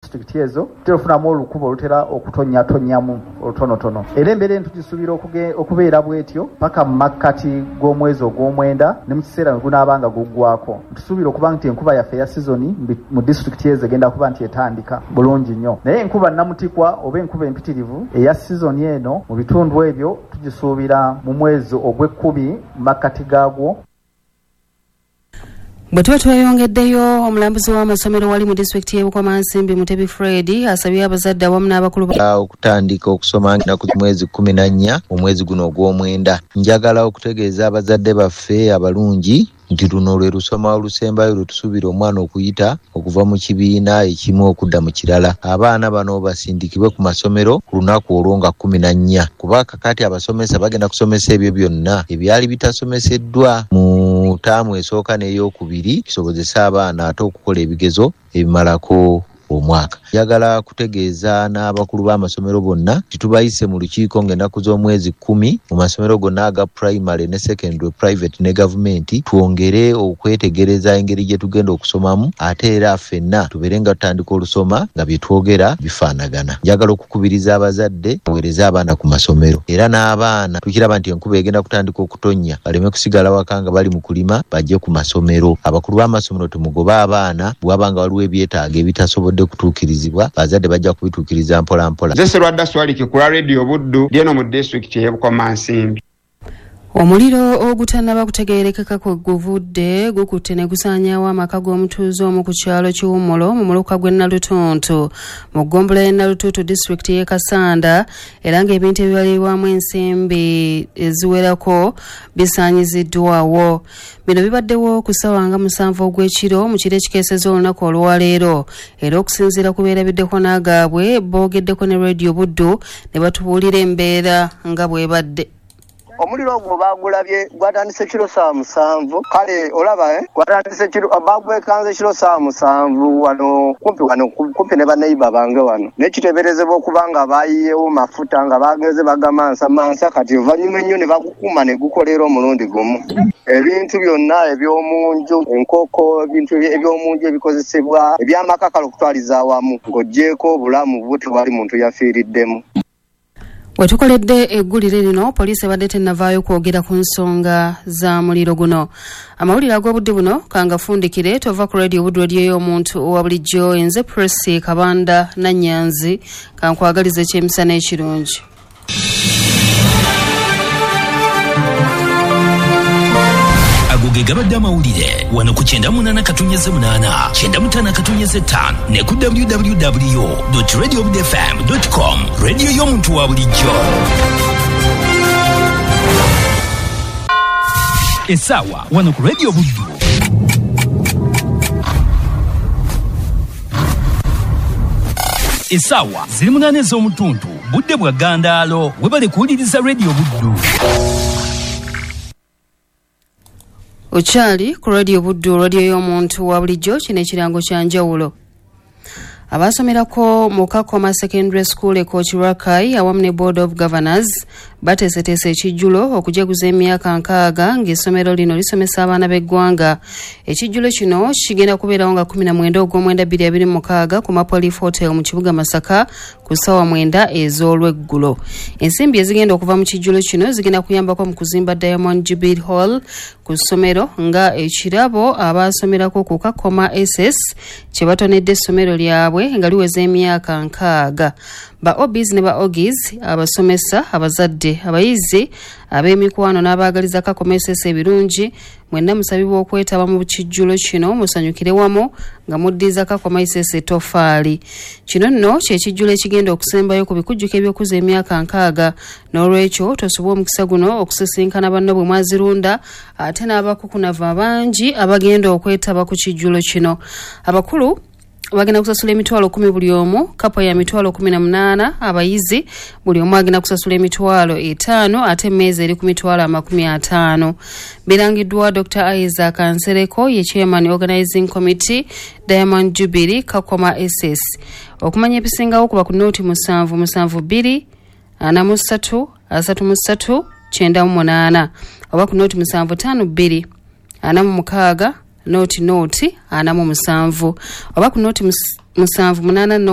district ezo terufunamu olukubo olutera okutonyatonyamu olutonotono. Era embeera entugisuubira okubeera bwetyo paka mu makkati g'omwezi ogw'omwenda ne mu kiseera mwe gunaabanga guggwako. Tusuubira okuba nti enkuba yaffe ya sizoni mu district ezo egenda kuba nti etandika bulungi nnyo. Naye enkuba namutikwa oba enkuba empitirivu eya sizoni eno mu bitundu ebyo tugisuubira mu mwezi ogw'ekkumi makkati gaagwo. Bwe tuba tweyongeddeyo, omulambuzi w'amasomero wali mu disitulikiti y'e Bukomansimbi Mutebi Fred asabye abazadde awamu n'abakulu okutandika okusoma ku mwezi 14 omwezi guno ogw'omwenda. Njagala okutegeeza abazadde baffe abalungi nti luno lwe lusoma olusembayo lutusuubira omwana okuyita okuva mu kibiina ekimu okudda mu kirala. Abaana bano basindikibwe ku masomero ku lunaku olwo nga 14 kuba kakati abasomesa bagenda kusomesa ebyo byonna ebyali bitasomeseddwa mu taamu esooka n'eyokubiri kisobozesa abaana ate okukola ebigezo ebimalako omwaka. Njagala kutegeeza n'abakulu b'amasomero bonna titubayise mu lukiiko ng'ennaku z'omwezi 10 mu masomero gonna aga primary ne secondary, private ne government twongere okwetegereza engeri gye tugenda okusomamu ate era ffenna tubeere nga tutandika olusoma nga bye twogera bifaanagana. Njagala okukubiriza abazadde baweereze abaana ku masomero era n'abaana tukiraba nti enkuba egenda kutandika okutonnya baleme kusigala waka nga bali mu kulima bajje ku masomero. Abakulu b'amasomero tumugobe abaana bw'abanga waliwo ebyetaago ebitasobodde kutuukirizibwa bazadde bajja kubituukiriza mpola mpola. Zeserwadda Swaliki ku Radio Buddu lyeno mu district y'e Bukomansimbi. Omuliro ogutannaba kutegeerekeka kwe guvudde gukutte ne gusaanyaawo amaka g'omutuuze omu ku kyalo Kiwumulo mu muluka gw'e Nalutuntu mu ggombolola y'e Nalutuntu disitulikiti y'e Kasanda era ng'ebintu ebibalirwamu ensimbi eziwerako bisaanyiziddwawo. Bino bibaddewo ku ssaawa nga 7 ogw'ekiro mu kiro ekikeeseza olunaku olwaleero era okusinziira ku beerabiddeko n'agaabwe boogeddeko ne Radio Buddu ne batubuulira embeera nga bw'ebadde. Omuliro ogwo bagulabye gwatandise kiro 7 kale olaba gwatandise kiro bagwekanze kiro 7 wano kumpi ne baneiba bange wano nekiteberezebwa okubanga bayiyewo mafuta nga bageze bagamansa kati oluvannyuma ennyo ne bakukuma ne gukolera omulundi gumu. Ebintu byonna eby'omunju enkoko ebintu eby'omunju ebikozesebwa ebyamakakala okutwaliza awamu ng'oggyeko obulamu bwo tewali muntu yafiiriddemu. Wetukoledde eggulire lino poliisi ebadde tennavaayo kwogera ku nsonga za muliro guno. Amawulire ag'obudde buno kangafundikire tova ku Radio Buddu radio y'omuntu owa bulijjo enze Presi Kabanda Nanyanzi kankwagaliza ekyemisana ekirungi. Agoge gabadde amawulire wano ku 98.8 95 ne ku www.radiobudfm.com radio y'omuntu wa bulijjo. Essaawa wano ku Radio Buddu. Essaawa ziri 8 ez'omutuntu budde bwa Gandaalo webale kuwuliriza Radio Buddu. Ochali ku Radio Buddu radio y'omuntu wa bulijjo kino ekirango kya njawulo. Abasomerako mu Kakoma Secondary School e Kochirakai awamu ne Board of Governors bateeseteese ekijjulo okujeguza emyaka 6 ng'essomero lino lisomesa abaana b'eggwanga. Ekijjulo kino kigenda kubeerawo nga 19 ogw'omwenda 2026 ku Mapolif Hotel mu kibuga Masaka ku ssaawa 9 ez'olweggulo. Ensimbi ezigenda okuva mu kijjulo kino zigenda kuyambako mu kuzimba Diamond Jubilee Hall ku ssomero nga ekirabo abasomerako ku Kakoma SS kye batonedde essomero lyabwe nga liweza emyaka 6. Ba OBs ne ba OGs abasomesa abazadde abayizi ab'emikwano n'abaagaliza Kakoma SS ebirungi mwenna musabibwa okwetaba mu kijjulo kino musanyukire wamu nga muddiza Kakoma SS ettofaali. Kino nno kyekijjulo ekigenda okusembayo ku bikujjuko eby'okuza emyaka 6 n'olwekyo tosubwa omukisa guno okusisinkana banno bwe mwazirunda ate n'abakukunavu abangi abagenda okwetaba ku kijjulo kino. Abakulu bagenda kusasula emitwalo 10 buli omu, kapo ya mitwalo 18, abayizi buli omu agenda kusasula emitwalo 5 ate emmeeza eri ku mitwalo 50. Birangiddwa Dr. Isaac Nsereko ye Chairman Organizing Committee Diamond Jubilee Kakoma SS. Okumanya ebisingawo kuba ku nooti 772 43 33 98 oba ku nooti 752 46 noti 47 oba ku noti 788